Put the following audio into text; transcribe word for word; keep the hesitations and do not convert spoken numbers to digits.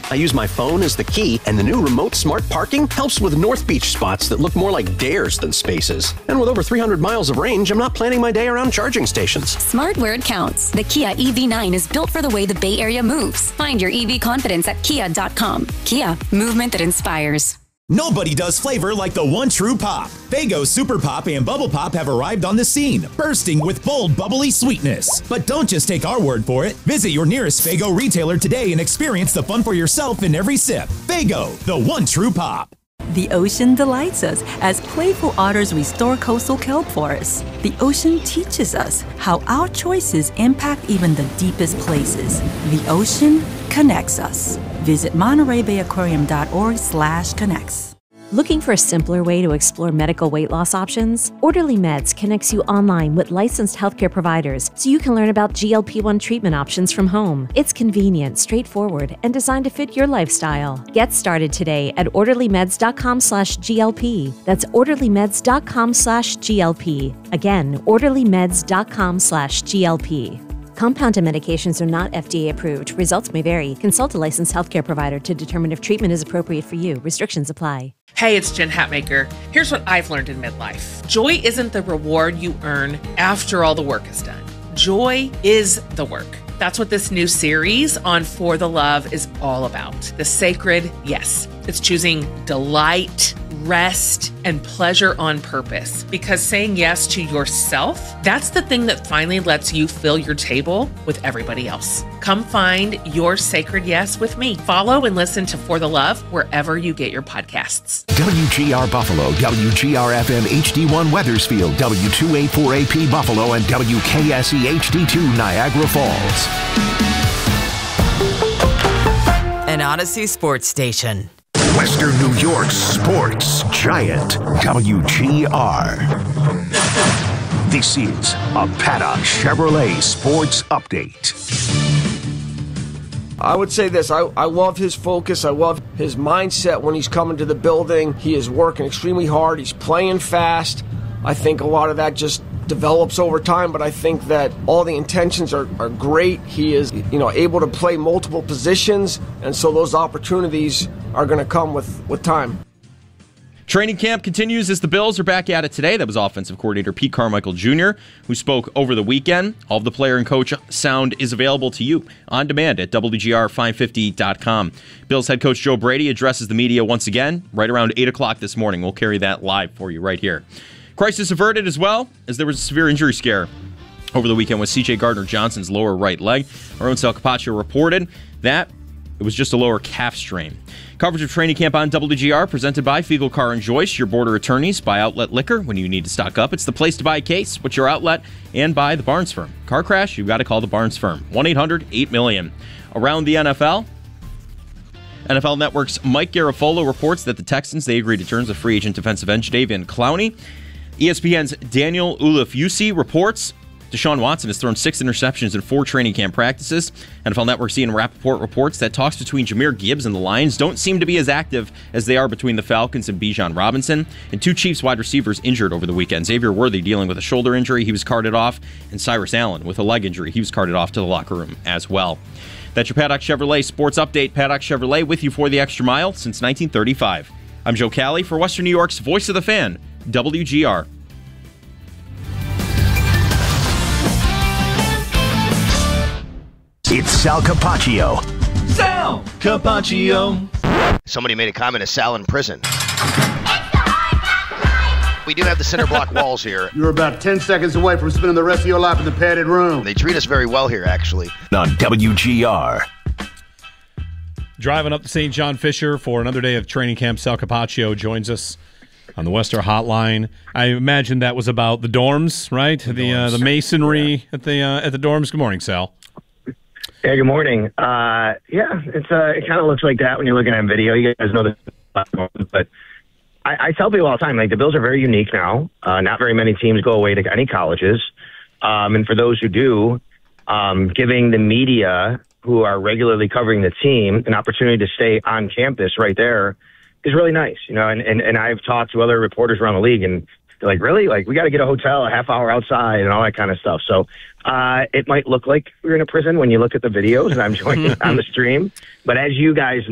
I use my phone as the key, and the new remote smart parking helps with North Beach spots that look more like dares than spaces. And with over three hundred miles of range, I'm not planning my day around charging stations. Smart where it counts. The Kia E V nine is built for the way the Bay Area moves. Find your E V confidence at kia dot com. Kia, movement that inspires. Nobody does flavor like the one true pop. Faygo Super Pop and Bubble Pop have arrived on the scene, bursting with bold, bubbly sweetness. But don't just take our word for it. Visit your nearest Faygo retailer today and experience the fun for yourself in every sip. Faygo, the one true pop. The ocean delights us as playful otters restore coastal kelp forests. The ocean teaches us how our choices impact even the deepest places. The ocean connects us. Visit Monterey Bay Aquarium dot org slash connects. Looking for a simpler way to explore medical weight loss options? Orderly Meds connects you online with licensed healthcare providers so you can learn about G L P one treatment options from home. It's convenient, straightforward, and designed to fit your lifestyle. Get started today at orderly meds dot com slash G L P. That's orderly meds dot com slash G L P. Again, orderly meds dot com slash G L P. Compounded medications are not F D A approved. Results may vary. Consult a licensed healthcare provider to determine if treatment is appropriate for you. Restrictions apply. Hey, it's Jen Hatmaker. Here's what I've learned in midlife. Joy isn't the reward you earn after all the work is done. Joy is the work. That's what this new series on For the Love is all about. The sacred yes. It's choosing delight, rest, and pleasure on purpose. Because saying yes to yourself, that's the thing that finally lets you fill your table with everybody else. Come find your sacred yes with me. Follow and listen to For the Love wherever you get your podcasts. W G R Buffalo, W G R F M H D one Weathersfield, W two eighty-four A P Buffalo, and W K S E H D two Niagara Falls. An Odyssey Sports Station. Western New York's sports giant, W G R. This is a Paddock Chevrolet Sports Update. I would say this, I, I love his focus, I love his mindset when he's coming to the building. He is working extremely hard, he's playing fast. I think a lot of that just develops over time, but I think that all the intentions are, are great. He is, you know, able to play multiple positions, and so those opportunities are going to come with, with time. Training camp continues as the Bills are back at it today. That was offensive coordinator Pete Carmichael Junior, who spoke over the weekend. All of the player and coach sound is available to you on demand at W G R five fifty dot com. Bills head coach Joe Brady addresses the media once again right around eight o'clock this morning. We'll carry that live for you right here. Crisis averted as well, as there was a severe injury scare over the weekend with C J Gardner-Johnson's lower right leg. Our own Sal Capaccio reported that it was just a lower calf strain. Coverage of training camp on W G R presented by Fiegel Car and Joyce, your border attorneys. By Outlet Liquor when you need to stock up. It's the place to buy a case, what's your outlet, and by the Barnes Firm. Car crash, you've got to call the Barnes Firm. one eight hundred eight million. Around the N F L, N F L Network's Mike Garafolo reports that the Texans, they agreed to terms of free agent defensive end Jadeveon Clowney. E S P N's Daniel Ulufeusi reports Deshaun Watson has thrown six interceptions in four training camp practices. N F L Network's Ian Rappaport reports that talks between Jahmyr Gibbs and the Lions don't seem to be as active as they are between the Falcons and Bijan Robinson. And two Chiefs wide receivers injured over the weekend. Xavier Worthy dealing with a shoulder injury, he was carted off. And Cyrus Allen with a leg injury, he was carted off to the locker room as well. That's your Paddock Chevrolet Sports Update. Paddock Chevrolet with you for the extra mile since nineteen thirty-five. I'm Joe Cali for Western New York's Voice of the Fan, W G R. It's Sal Capaccio. Sal Capaccio. Somebody made a comment of Sal in prison. We do have the center block walls here. You're about ten seconds away from spending the rest of your life in the padded room. They treat us very well here, actually. On W G R. Driving up to Saint John Fisher for another day of training camp, Sal Capaccio joins us on the Western Hotline. I imagine that was about the dorms, right? The the, dorms. Uh, the masonry yeah. at the uh, at the dorms. Good morning, Sal. Hey, good morning. Uh, yeah, it's uh, it kind of looks like that when you're looking at video. You guys know this, but I, I tell people all the time, like, the Bills are very unique now. Uh, not very many teams go away to any colleges, um, and for those who do, um, giving the media who are regularly covering the team an opportunity to stay on campus right there is really nice, you know. And and, and I've talked to other reporters around the league, and they're like, really? Like, we got to get a hotel a half hour outside and all that kind of stuff. So uh, it might look like we're in a prison when you look at the videos and I'm joining on the stream. But as you guys